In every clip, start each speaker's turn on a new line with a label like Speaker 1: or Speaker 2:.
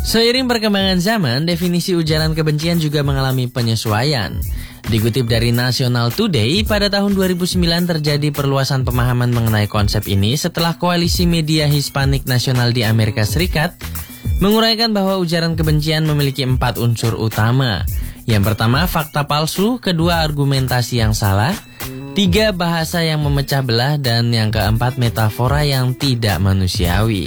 Speaker 1: Seiring perkembangan zaman, definisi ujaran kebencian juga mengalami penyesuaian. Dikutip dari National Today, pada tahun 2009 terjadi perluasan pemahaman mengenai konsep ini setelah Koalisi Media Hispanik Nasional di Amerika Serikat menguraikan bahwa ujaran kebencian memiliki 4 unsur utama. Yang pertama, fakta palsu, kedua, argumentasi yang salah, 3, bahasa yang memecah belah, dan yang keempat, metafora yang tidak manusiawi.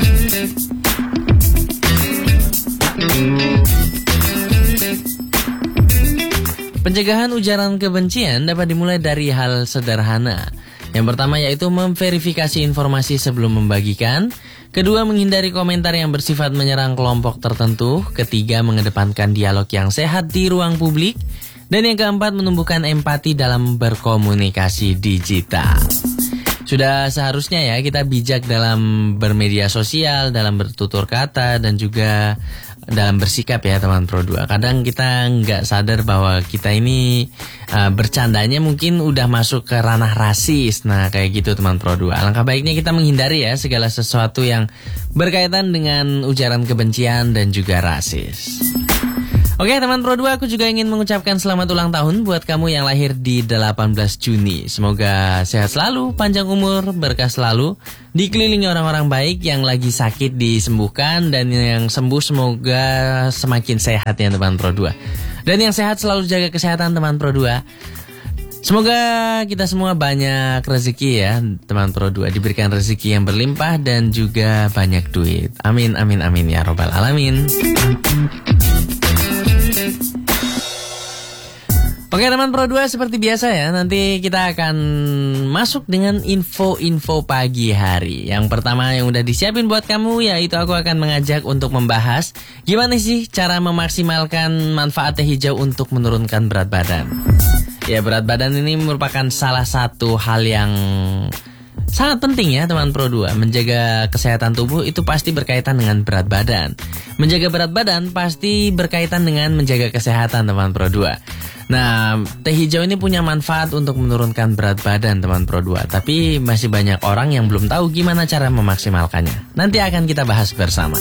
Speaker 1: Pencegahan ujaran kebencian dapat dimulai dari hal sederhana. Yang pertama yaitu memverifikasi informasi sebelum membagikan. Kedua, menghindari komentar yang bersifat menyerang kelompok tertentu. Ketiga, mengedepankan dialog yang sehat di ruang publik. Dan yang keempat, menumbuhkan empati dalam berkomunikasi digital. Sudah seharusnya ya kita bijak dalam bermedia sosial, dalam bertutur kata, dan juga dalam bersikap ya teman Pro 2. Kadang kita nggak sadar bahwa kita ini bercandanya mungkin udah masuk ke ranah rasis. Nah kayak gitu teman Pro 2. Alangkah baiknya kita menghindari ya segala sesuatu yang berkaitan dengan ujaran kebencian dan juga rasis. Oke teman Pro 2, aku juga ingin mengucapkan selamat ulang tahun buat kamu yang lahir di 18 Juni. Semoga sehat selalu, panjang umur, berkah selalu, dikelilingi orang-orang baik, yang lagi sakit disembuhkan, dan yang sembuh semoga semakin sehat ya teman Pro 2. Dan yang sehat selalu jaga kesehatan teman Pro 2. Semoga kita semua banyak rezeki ya teman Pro 2, diberikan rezeki yang berlimpah dan juga banyak duit. Amin amin amin ya robbal alamin. Oke teman Pro 2, seperti biasa ya, nanti kita akan masuk dengan info-info pagi hari. Yang pertama yang udah disiapin buat kamu, yaitu aku akan mengajak untuk membahas gimana sih cara memaksimalkan manfaat teh hijau untuk menurunkan berat badan. Ya, berat badan ini merupakan salah satu hal yang sangat penting ya teman Pro 2. Menjaga kesehatan tubuh itu pasti berkaitan dengan berat badan. Menjaga berat badan pasti berkaitan dengan menjaga kesehatan teman Pro 2. Nah, teh hijau ini punya manfaat untuk menurunkan berat badan teman Pro 2. Tapi masih banyak orang yang belum tahu gimana cara memaksimalkannya. Nanti akan kita bahas bersama.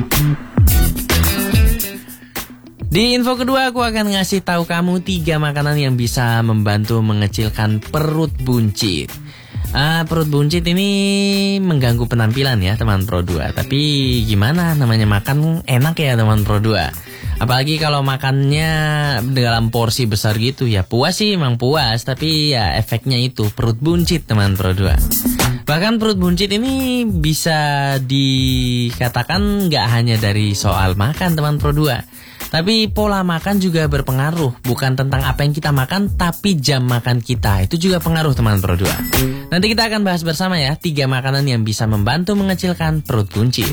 Speaker 1: Di info kedua aku akan ngasih tahu kamu 3 makanan yang bisa membantu mengecilkan perut buncit. Perut buncit ini mengganggu penampilan ya teman Pro 2. Tapi gimana, namanya makan enak ya teman Pro 2. Apalagi kalau makannya dalam porsi besar gitu ya, puas sih emang puas, tapi ya efeknya itu perut buncit teman Pro 2. Bahkan perut buncit ini bisa dikatakan nggak hanya dari soal makan teman Pro 2. Tapi pola makan juga berpengaruh. Bukan tentang apa yang kita makan, tapi jam makan kita. Itu juga pengaruh teman Pro 2. Nanti kita akan bahas bersama ya 3 makanan yang bisa membantu mengecilkan perut buncit.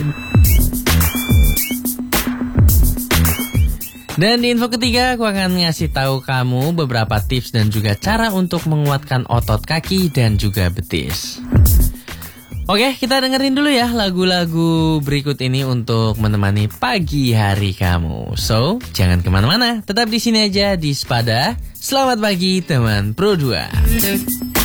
Speaker 1: Dan di info ketiga aku akan ngasih tahu kamu beberapa tips dan juga cara untuk menguatkan otot kaki dan juga betis. Oke, kita dengerin dulu ya lagu-lagu berikut ini untuk menemani pagi hari kamu. So, jangan kemana-mana, tetap di sini aja di Sepada. Selamat pagi teman Pro 2.